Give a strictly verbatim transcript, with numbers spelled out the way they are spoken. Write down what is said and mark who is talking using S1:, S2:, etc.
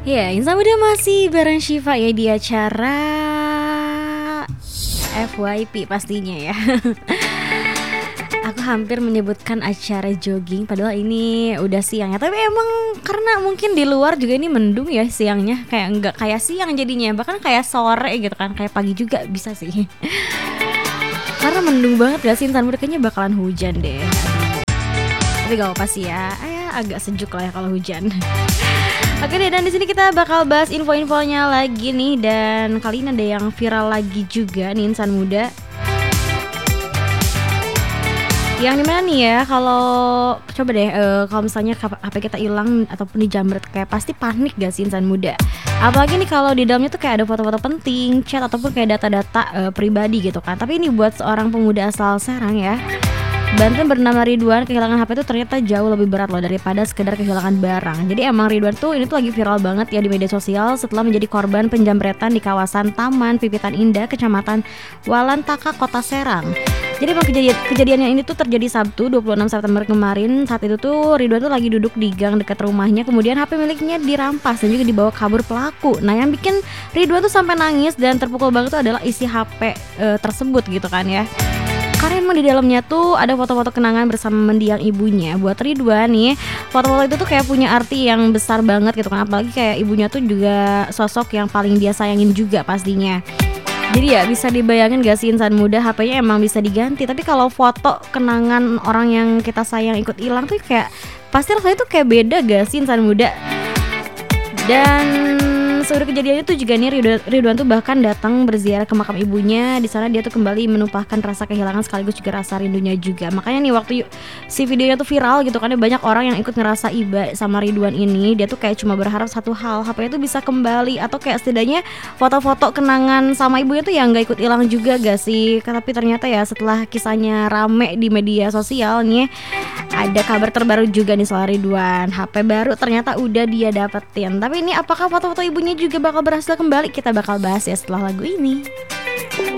S1: Ya, Insan Muda masih bareng Syifa ya di acara F Y P pastinya ya. Aku hampir menyebutkan acara jogging padahal ini udah siang ya. Tapi emang karena mungkin di luar juga ini mendung ya siangnya. Kayak enggak kayak siang jadinya, bahkan kayak sore gitu kan, kayak pagi juga bisa sih. Karena mendung banget gak sih Insan Muda, kayaknya bakalan hujan deh. Tapi gak apa sih ya, ya agak sejuk lah ya kalau hujan. Oke deh, dan di sini kita bakal bahas info-infonya lagi nih, dan kali ini ada yang viral lagi juga nih Insan Muda. Yang dimana nih ya, kalau coba deh uh, kalau misalnya H P kita hilang ataupun dijamret, kayak pasti panik gak sih Insan Muda? Apalagi nih kalau di dalamnya tuh kayak ada foto-foto penting, chat ataupun kayak data-data uh, pribadi gitu kan. Tapi ini buat seorang pemuda asal Serang ya, Banten bernama Ridwan, kehilangan H P itu ternyata jauh lebih berat loh daripada sekedar kehilangan barang. Jadi emang Ridwan tuh ini tuh lagi viral banget ya di media sosial setelah menjadi korban penjamretan di kawasan Taman Pipitan Indah, Kecamatan Walantaka, Kota Serang. Jadi emang kejadian, kejadiannya ini tuh terjadi Sabtu dua puluh enam September kemarin. Saat itu tuh Ridwan tuh lagi duduk di gang dekat rumahnya, kemudian H P miliknya dirampas dan juga dibawa kabur pelaku. Nah yang bikin Ridwan tuh sampai nangis dan terpukul banget tuh adalah isi H P e, tersebut gitu kan ya. Karena emang di dalamnya tuh ada foto-foto kenangan bersama mendiang ibunya. Buat Ridwan nih, foto-foto itu tuh kayak punya arti yang besar banget gitu kan. Apalagi kayak ibunya tuh juga sosok yang paling dia sayangin juga pastinya. Jadi ya bisa dibayangin gak sih Insan Muda, H P-nya emang bisa diganti, tapi kalau foto kenangan orang yang kita sayang ikut hilang tuh kayak pasti rasanya tuh kayak beda gak sih Insan Muda. Dan sesudah kejadian itu juga nih Ridwan, Ridwan tuh bahkan datang berziarah ke makam ibunya. Di sana dia tuh kembali menumpahkan rasa kehilangan sekaligus juga rasa rindunya juga. Makanya nih waktu si videonya tuh viral gitu kan, banyak orang yang ikut ngerasa iba sama Ridwan ini. Dia tuh kayak cuma berharap satu hal, H P-nya tuh bisa kembali atau kayak setidaknya foto-foto kenangan sama ibunya tuh yang gak ikut hilang juga gak sih. Tapi ternyata ya setelah kisahnya rame di media sosial nih, ada kabar terbaru juga nih soal Ridwan. H P baru ternyata udah dia dapetin. Tapi ini apakah foto-foto ibunya juga bakal berhasil kembali? Kita bakal bahas ya setelah lagu ini.